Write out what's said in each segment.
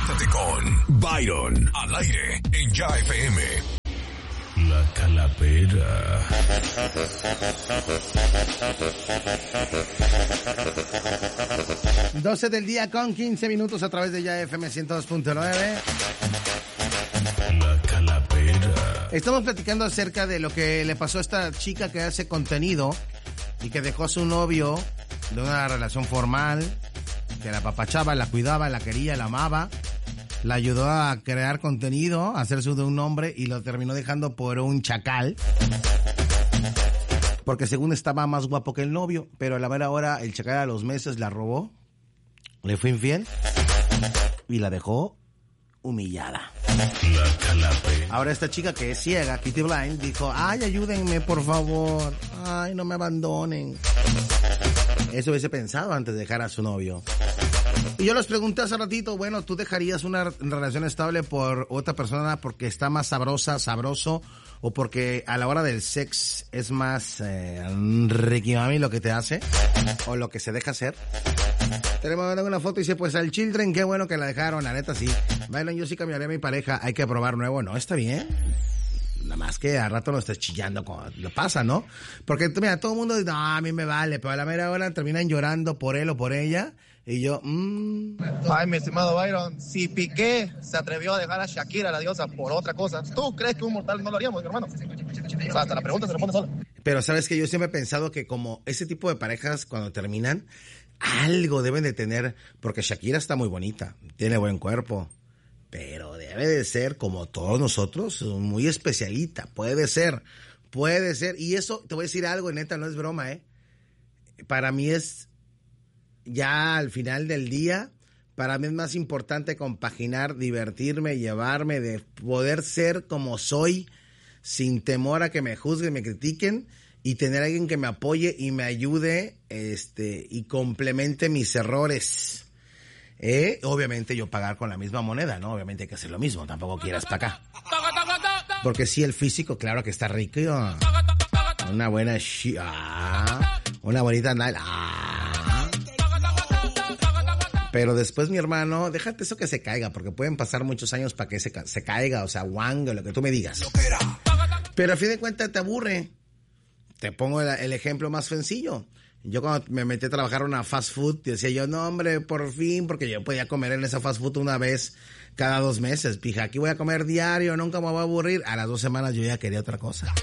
Conéctate con Byron al aire en Ya FM. La Calavera. Doce del día con 15 minutos a través de Ya FM 102.9. La Calavera. Estamos platicando acerca de lo que le pasó a esta chica que hace contenido y que dejó a su novio de una relación formal, que la apapachaba, la cuidaba, la quería, la amaba, la ayudó a crear contenido, a hacerse de un hombre y lo terminó dejando por un chacal. Porque según estaba más guapo que el novio, pero a la mera hora el chacal a los meses la robó, le fue infiel y la dejó humillada. La Calavera. Ahora esta chica que es ciega, Kitty Blind, dijo, ay, ayúdenme por favor, ay, no me abandonen. Eso hubiese pensado antes de dejar a su novio. Y yo les pregunté hace ratito, bueno, ¿tú dejarías una relación estable por otra persona porque está más sabroso, o porque a la hora del sex es más Ricky Mami lo que te hace, o lo que se deja hacer? Tenemos una foto y dice, pues al Children, qué bueno que la dejaron, la neta sí. Byron, yo sí cambiaré a mi pareja, hay que probar nuevo. No, está bien. Nada más que a rato no estés chillando como lo pasa, ¿no? Porque, mira, todo el mundo dice, no, a mí me vale, pero a la mera hora terminan llorando por él o por ella. Y yo, Ay, mi estimado Byron, si Piqué se atrevió a dejar a Shakira, la diosa, por otra cosa, ¿tú crees que un mortal no lo haríamos, mi hermano? O sea, hasta la pregunta se responde sola. Pero sabes que yo siempre he pensado que como ese tipo de parejas cuando terminan, algo deben de tener, porque Shakira está muy bonita, tiene buen cuerpo, pero debe de ser como todos nosotros, muy especialita, puede ser, y eso, te voy a decir algo, neta, no es broma, para mí es, ya al final del día, para mí es más importante compaginar, divertirme, llevarme, de poder ser como soy, sin temor a que me juzguen, me critiquen, y tener a alguien que me apoye y me ayude, y complemente mis errores. Obviamente yo pagar con la misma moneda, ¿no? Obviamente hay que hacer lo mismo, tampoco quieras para acá. Porque sí, el físico, claro que está rico. Una buena una bonita Pero después, mi hermano, déjate eso que se caiga, porque pueden pasar muchos años para que se caiga, o sea, guango, lo que tú me digas. Pero a fin de cuentas te aburre. Te pongo el ejemplo más sencillo. Yo cuando me metí a trabajar en una fast food, decía yo, no hombre, por fin, porque yo podía comer en esa fast food una vez cada 2 meses. Pija, aquí voy a comer diario, nunca me voy a aburrir. A las 2 semanas yo ya quería otra cosa.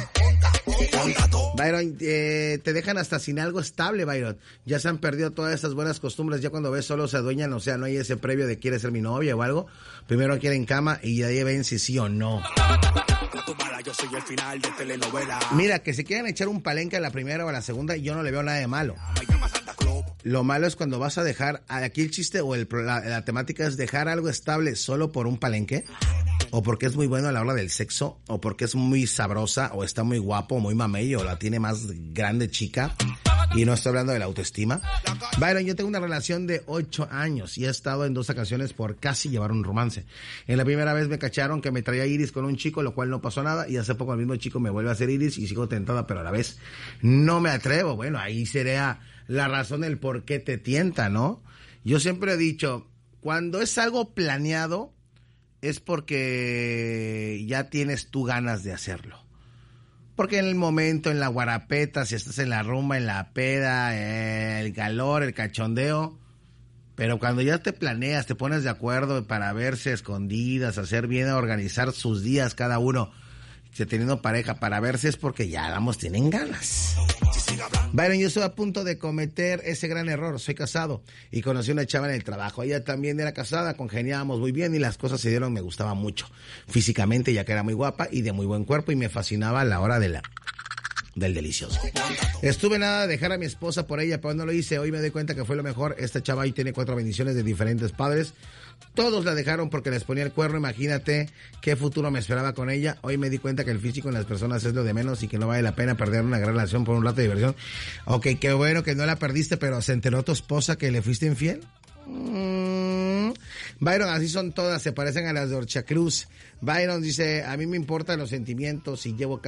Byron, te dejan hasta sin algo estable, Byron. Ya se han perdido todas esas buenas costumbres. Ya cuando ves solo se adueñan, o sea, no hay ese previo de quiere ser mi novia o algo. Primero quieren cama y de ahí ven si sí o no. Yo soy el final de telenovela. Mira, que se quieran echar un palenque a la primera o a la segunda, yo no le veo nada de malo. Lo malo es cuando vas a dejar, aquí el chiste o la temática es dejar algo estable solo por un palenque, o porque es muy bueno a la hora del sexo, o porque es muy sabrosa, o está muy guapo, o muy mamello, o la tiene más grande chica, y no estoy hablando de la autoestima. Byron, yo tengo una relación de 8 años y he estado en 2 ocasiones por casi llevar un romance. En la primera vez me cacharon que me traía iris con un chico, lo cual no pasó nada, y hace poco el mismo chico me vuelve a hacer iris y sigo tentada, pero a la vez no me atrevo. Bueno, ahí sería la razón del por qué te tienta, ¿no? Yo siempre he dicho, cuando es algo planeado, es porque ya tienes tú ganas de hacerlo. Porque en el momento, en la guarapeta, si estás en la rumba, en la peda, el calor, el cachondeo, pero cuando ya te planeas, te pones de acuerdo para verse escondidas, hacer bien, organizar sus días cada uno, teniendo pareja para verse, es porque ya, vamos, tienen ganas. Byron, yo estoy a punto de cometer ese gran error. Soy casado y conocí a una chava en el trabajo. Ella también era casada, congeniábamos muy bien y las cosas se dieron, me gustaba mucho físicamente, ya que era muy guapa y de muy buen cuerpo, y me fascinaba a la hora del delicioso. Estuve nada de dejar a mi esposa por ella, pero no lo hice. Hoy me doy cuenta que fue lo mejor. Esta chava ahí tiene 4 bendiciones de diferentes padres. Todos la dejaron porque les ponía el cuerno. Imagínate qué futuro me esperaba con ella. Hoy me di cuenta que el físico en las personas es lo de menos y que no vale la pena perder una gran relación por un rato de diversión. Ok, qué bueno que no la perdiste, pero ¿se enteró tu esposa que le fuiste infiel? Byron, así son todas, se parecen a las de Orchacruz. Byron dice, a mí me importan los sentimientos y llevo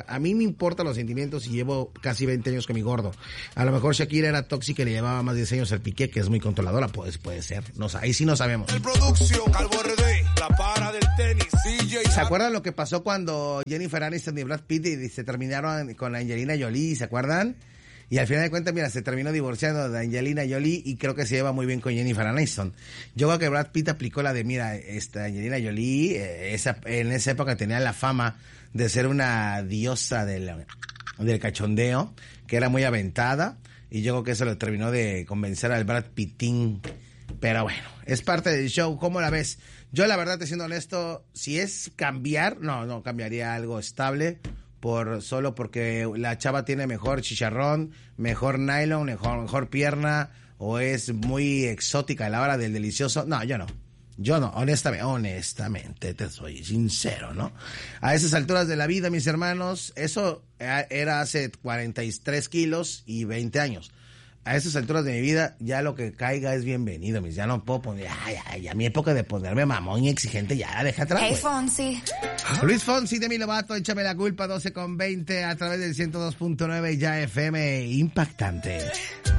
casi 20 años con mi gordo. A lo mejor Shakira era tóxica y le llevaba más de 10 años al Piqué, que es muy controladora, pues puede ser. No, ahí sí no sabemos. El producción, Calvo RD, la para del tenis, DJ. ¿Se acuerdan lo que pasó cuando Jennifer Aniston y Brad Pitt se terminaron con Angelina Jolie? ¿Se acuerdan? Y al final de cuentas, mira, se terminó divorciando de Angelina Jolie y creo que se lleva muy bien con Jennifer Aniston. Yo creo que Brad Pitt aplicó la de, mira, Angelina Jolie, en esa época tenía la fama de ser una diosa del cachondeo, que era muy aventada, y yo creo que eso le terminó de convencer al Brad Pittín. Pero bueno, es parte del show. ¿Cómo la ves? Yo, la verdad, te siendo honesto, si es cambiar, no cambiaría algo estable. Solo porque la chava tiene mejor chicharrón, mejor nylon, mejor pierna, o es muy exótica a la hora del delicioso. No, yo no, honestamente, te soy sincero, ¿no? A esas alturas de la vida, mis hermanos, eso era hace 43 kilos y 20 años. A esas alturas de mi vida, ya lo que caiga es bienvenido, mis. Ya no puedo poner, ya mi época de ponerme mamón y exigente, ya la deja atrás. Hey, Fonsi. Luis Fonsi, Demi Lovato, échame la culpa, 12:20 a través del 102.9 ya FM, impactante.